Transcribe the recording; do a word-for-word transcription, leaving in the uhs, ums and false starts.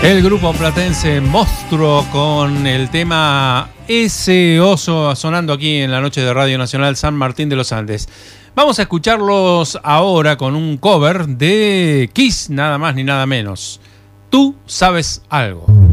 El grupo platense Monstruo con el tema Ese Oso sonando aquí en la noche de Radio Nacional San Martín de los Andes. Vamos a escucharlos ahora con un cover de Kiss, nada más ni nada menos. Tú sabes algo.